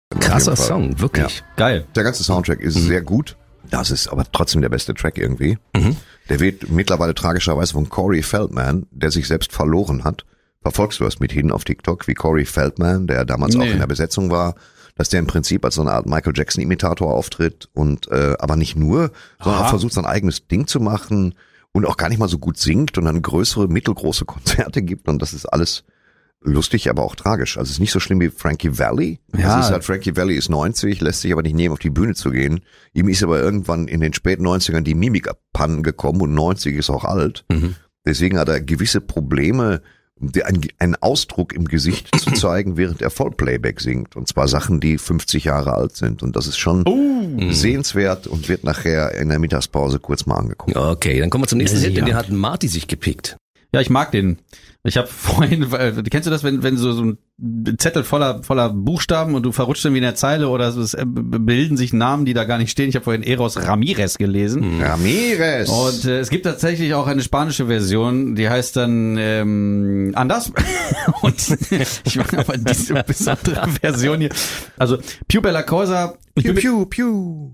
Krasser Song, wirklich. Ja. Geil. Der ganze Soundtrack ist sehr gut. Das ist aber trotzdem der beste Track irgendwie. Der wird mittlerweile tragischerweise von Corey Feldman, der sich selbst verloren hat. Verfolgst du das mithin auf TikTok, wie Corey Feldman, der damals auch in der Besetzung war, dass der im Prinzip als so eine Art Michael Jackson-Imitator auftritt und aber nicht nur, sondern auch versucht, sein eigenes Ding zu machen und auch gar nicht mal so gut singt und dann größere, mittelgroße Konzerte gibt und das ist alles lustig, aber auch tragisch. Also es ist nicht so schlimm wie Frankie Valli. Ja. Also es ist halt, Frankie Valli ist 90, lässt sich aber nicht nehmen, auf die Bühne zu gehen. Ihm ist aber irgendwann in den späten 90ern die Mimik abhanden gekommen und 90 ist auch alt. Deswegen hat er gewisse Probleme, einen Ausdruck im Gesicht zu zeigen, während er Vollplayback singt. Und zwar Sachen, die 50 Jahre alt sind. Und das ist schon sehenswert und wird nachher in der Mittagspause kurz mal angeguckt. Okay, dann kommen wir zum nächsten Hit, den hat Marty sich gepickt. Ja, ich mag den. Ich habe vorhin, kennst du das, wenn so ein Zettel voller Buchstaben und du verrutscht irgendwie in der Zeile oder so, es bilden sich Namen, die da gar nicht stehen. Ich habe vorhin Eros Ramirez gelesen. Ramirez. Und es gibt tatsächlich auch eine spanische Version, die heißt dann anders. Und ich meine aber diese besondere Version hier. Also Piu Bella Cosa. Piu, piu, piu.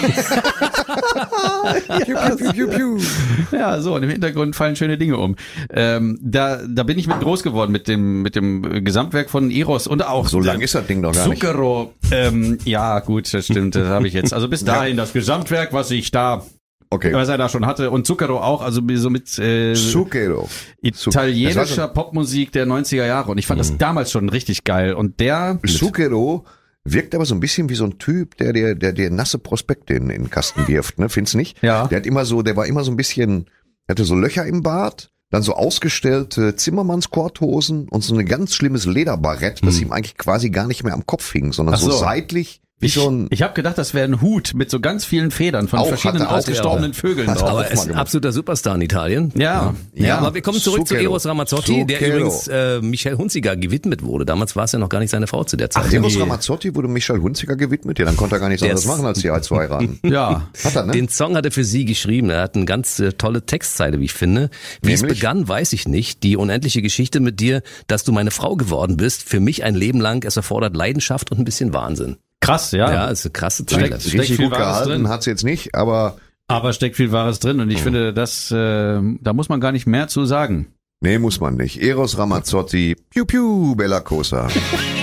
Piu, piu, piu. Ja, so, und im Hintergrund fallen schöne Dinge um. Da bin ich mit groß geworden mit dem Gesamtwerk von Eros und auch so lang ist das Ding doch gar nicht. Zucchero. Ja, gut, das stimmt, das habe ich jetzt. Also bis dahin das Gesamtwerk, was er da schon hatte und Zucchero auch, also so mit Zucchero. Italienischer Popmusik der 90er Jahre und ich fand das damals schon richtig geil und der Zucchero wirkt aber so ein bisschen wie so ein Typ, der dir nasse Prospekte in den Kasten wirft, ne? Findest nicht? Ja. Der war immer so ein bisschen, hatte so Löcher im Bart, dann so ausgestellte Zimmermannskorthosen und so ein ganz schlimmes Lederbarett, das ihm eigentlich quasi gar nicht mehr am Kopf hing, sondern so seitlich. Ich habe gedacht, das wäre ein Hut mit so ganz vielen Federn von verschiedenen ausgestorbenen Vögeln drauf. Aber er ist ein absoluter Superstar in Italien. Ja. Aber wir kommen zurück zu Eros Ramazzotti, der übrigens Michelle Hunziker gewidmet wurde. Damals war es ja noch gar nicht seine Frau zu der Zeit. Ach, Eros Ramazzotti wurde Michelle Hunziker gewidmet? Ja, dann konnte er gar nichts anderes machen, als die zu heiraten. Ja. Hat er, ne? Den Song hat er für sie geschrieben. Er hat eine ganz tolle Textzeile, wie ich finde. Wie es begann, weiß ich nicht. Die unendliche Geschichte mit dir, dass du meine Frau geworden bist. Für mich ein Leben lang. Es erfordert Leidenschaft und ein bisschen Wahnsinn. Krass, ja. Ja, ist eine krasse Zeile. Richtig gut gehalten, hat's jetzt nicht, aber steckt viel Wahres drin und ich finde, da muss man gar nicht mehr zu sagen. Nee, muss man nicht. Eros Ramazzotti, Piu Piu Bella Cosa.